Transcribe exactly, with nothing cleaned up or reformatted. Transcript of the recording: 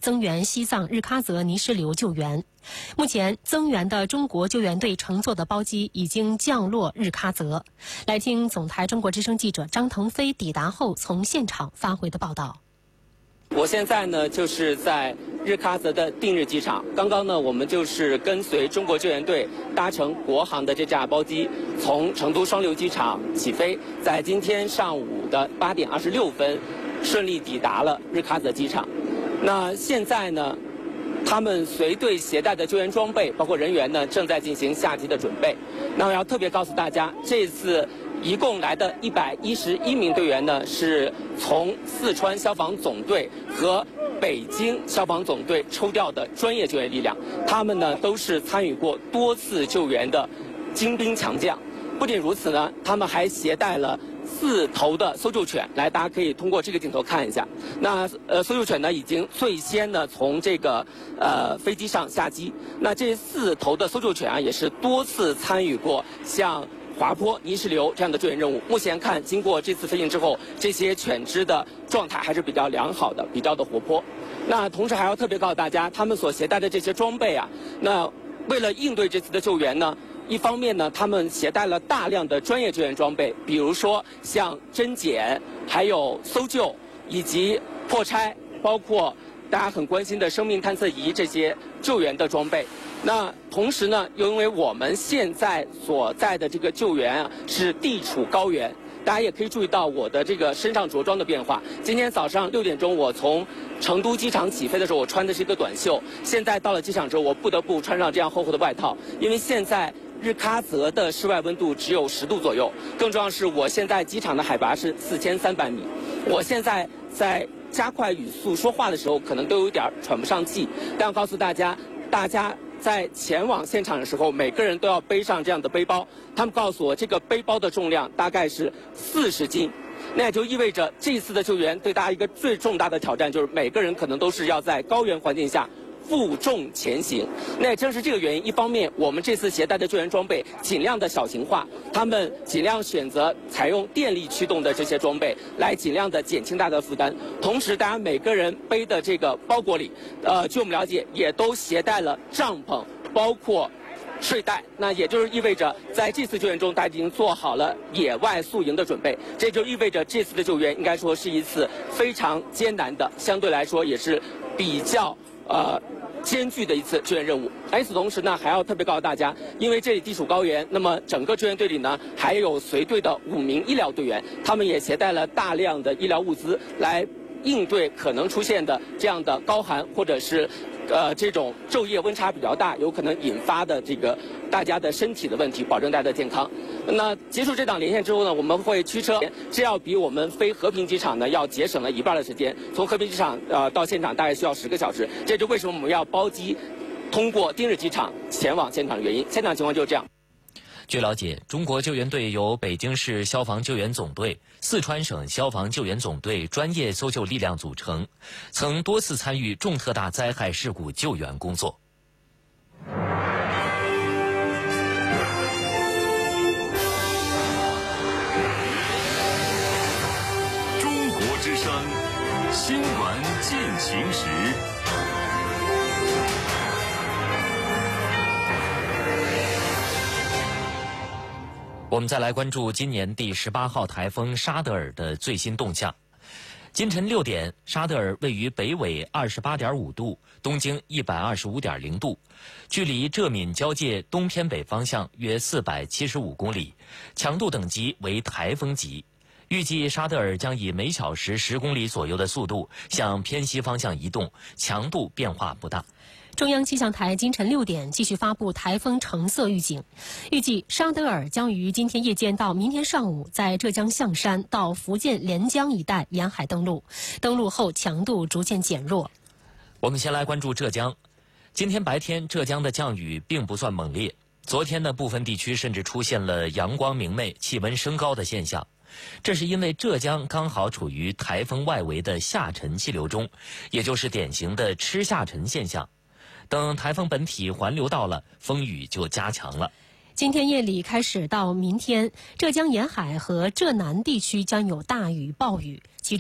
增援西藏日喀则泥石流救援。目前，增援的中国救援队乘坐的包机已经降落日喀则。来听总台中国之声记者张腾飞抵达后从现场发回的报道。 我现在呢，就是在日喀则的定日机场。刚刚呢，我们就是跟随中国救援队搭乘国航的这架包机，从成都双流机场起飞，在今天上午的八点二十六分，顺利抵达了日喀则机场。那现在呢，他们随队携带的救援装备，包括人员呢，正在进行下机的准备。那我要特别告诉大家，这次一共来的一百一十一名队员呢，是从四川消防总队和北京消防总队抽调的专业救援力量，他们呢都是参与过多次救援的精兵强将。不仅如此呢，他们还携带了四头的搜救犬，来，大家可以通过这个镜头看一下。那呃，搜救犬呢已经最先呢从这个呃飞机上下机。那这四头的搜救犬啊，也是多次参与过像滑坡、泥石流这样的救援任务。目前看，经过这次飞行之后，这些犬只的状态还是比较良好的，比较的活泼。那同时还要特别告诉大家，他们所携带的这些装备啊，那为了应对这次的救援呢，一方面呢，他们携带了大量的专业救援装备，比如说像针检、还有搜救以及破拆，包括大家很关心的生命探测仪这些救援的装备。那同时呢，又因为我们现在所在的这个救援啊是地处高原，大家也可以注意到我的这个身上着装的变化。今天早上六点钟，我从成都机场起飞的时候，我穿的是一个短袖。现在到了机场之后，我不得不穿上这样厚厚的外套，因为现在日喀则的室外温度只有十度左右。更重要的是，我现在机场的海拔是四千三百米。我现在在加快语速说话的时候，可能都有点喘不上气。但要告诉大家，大家在前往现场的时候，每个人都要背上这样的背包。他们告诉我，这个背包的重量大概是四十斤。那也就意味着这次的救援对大家一个最重大的挑战，就是每个人可能都是要在高原环境下负重前行。那也正是这个原因，一方面我们这次携带的救援装备尽量的小型化，他们尽量选择采用电力驱动的这些装备，来尽量的减轻大家的负担。同时，大家每个人背的这个包裹里，呃，据我们了解，也都携带了帐篷，包括睡袋。那也就是意味着，在这次救援中，大家已经做好了野外宿营的准备。这就意味着这次的救援应该说是一次非常艰难的，相对来说也是比较呃艰巨的一次救援任务。与此同时呢，还要特别告诉大家，因为这里地处高原，那么整个救援队里呢还有随队的五名医疗队员，他们也携带了大量的医疗物资来应对可能出现的这样的高寒或者是呃这种昼夜温差比较大，有可能引发的这个大家的身体的问题，保证大家的健康。那结束这档连线之后呢，我们会驱车，这要比我们飞和平机场呢要节省了一半的时间。从和平机场呃到现场大概需要十个小时，这就为什么我们要包机通过丁日机场前往现场的原因。现场情况就是这样。 据了解，中国救援队由北京市消防救援总队、四川省消防救援总队专业搜救力量组成，曾多次参与重特大灾害事故救援工作。 中国之声新闻进行时。 我们再来关注今年第十八号台风沙德尔的最新动向。今晨六点，沙德尔位于北纬二十八点五度，东经一百二十五点零度，距离浙闽交界东偏北方向约四百七十五公里，强度等级为台风级。预计沙德尔将以每小时十公里左右的速度向偏西方向移动，强度变化不大。 中央气象台今晨六点继续发布台风橙色预警，预计沙德尔将于今天夜间到明天上午在浙江象山到福建连江一带沿海登陆，登陆后强度逐渐减弱。 我们先来关注浙江，今天白天浙江的降雨并不算猛烈，昨天的部分地区甚至出现了阳光明媚、气温升高的现象。这是因为浙江刚好处于台风外围的下沉气流中，也就是典型的吃下沉现象。等台风本体环流到了，风雨就加强了。 今天夜里开始到明天，浙江沿海和浙南地区将有大雨、暴雨。